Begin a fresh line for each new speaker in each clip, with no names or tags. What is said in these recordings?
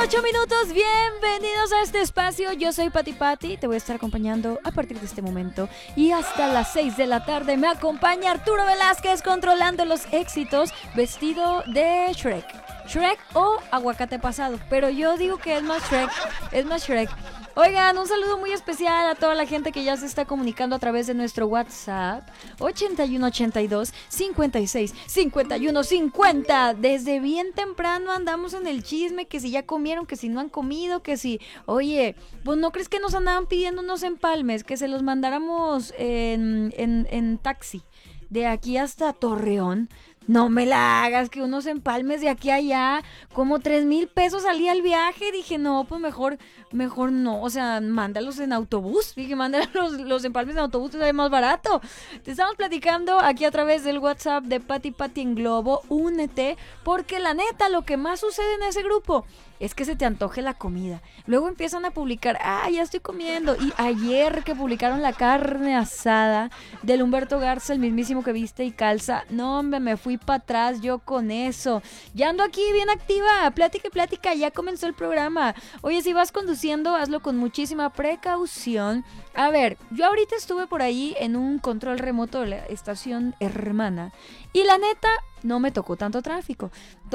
8 minutos, bienvenidos a este espacio. Yo soy Pati Pati, te voy a estar acompañando a partir de este momento y hasta las 6 de la tarde me acompaña Arturo Velázquez controlando los éxitos, vestido de Shrek o aguacate pasado, pero yo digo que es más Shrek. Oigan, un saludo muy especial a toda la gente que ya se está comunicando a través de nuestro WhatsApp 8182 56 51 50. Desde bien temprano andamos en el chisme, que si ya comieron, que si no han comido, que si... Oye, pues ¿no crees que nos andaban pidiendo unos empalmes? Que se los mandáramos en taxi de aquí hasta Torreón. No me la hagas, que unos empalmes de aquí a allá, como 3,000 pesos salía el viaje. Dije, no, pues mejor no, o sea, mándalos en autobús. Dije, mándalos los empalmes en autobús, te sale más barato. Te estamos platicando aquí a través del WhatsApp de Pati Pati en Globo. Únete, porque la neta, lo que más sucede en ese grupo es que se te antoje la comida. Luego empiezan a publicar, ya estoy comiendo. Y ayer que publicaron la carne asada del Humberto Garza, el mismísimo que viste y calza, no hombre, me fui para atrás yo con eso. Ya ando aquí bien activa, plática, ya comenzó el programa. Oye, si vas conduciendo, hazlo con muchísima precaución. A ver, yo ahorita estuve por ahí en un control remoto de la estación hermana y la neta, no me tocó tanto tráfico.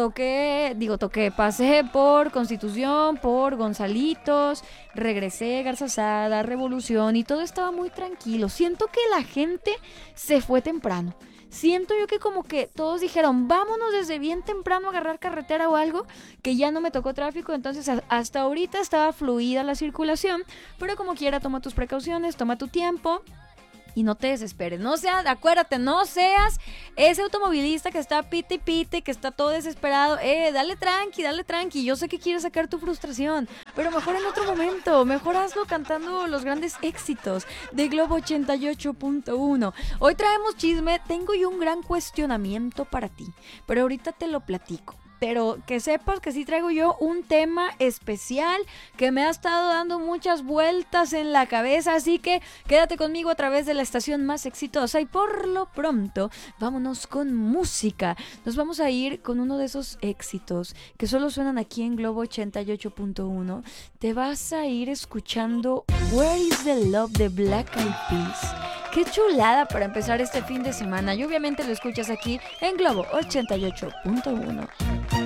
Pasé por Constitución, por Gonzalitos, regresé, Garza Sada, Revolución y todo estaba muy tranquilo. Siento que la gente se fue temprano. Siento yo que como que todos dijeron, vámonos desde bien temprano a agarrar carretera o algo, que ya no me tocó tráfico, entonces hasta ahorita estaba fluida la circulación, pero como quiera, toma tus precauciones, toma tu tiempo. Y no te desesperes, acuérdate, no seas ese automovilista que está pite y pite, que está todo desesperado. Dale tranqui, yo sé que quieres sacar tu frustración, pero mejor en otro momento, mejor hazlo cantando los grandes éxitos de Globo 88.1. Hoy traemos chisme, tengo yo un gran cuestionamiento para ti, pero ahorita te lo platico. Pero que sepas que sí traigo yo un tema especial que me ha estado dando muchas vueltas en la cabeza, así que quédate conmigo a través de la estación más exitosa y por lo pronto vámonos con música. Nos vamos a ir con uno de esos éxitos que solo suenan aquí en Globo 88.1. Te vas a ir escuchando Where is the Love de Black Eyed Peas. Qué chulada para empezar este fin de semana y obviamente lo escuchas aquí en Globo 88.1.